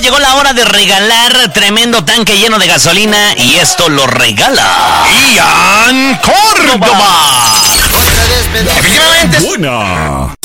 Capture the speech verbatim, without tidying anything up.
llegó la hora de regalar tremendo tanque lleno de gasolina y esto lo regala Ian Córdoba. Otra vez me Efectivamente. Buena.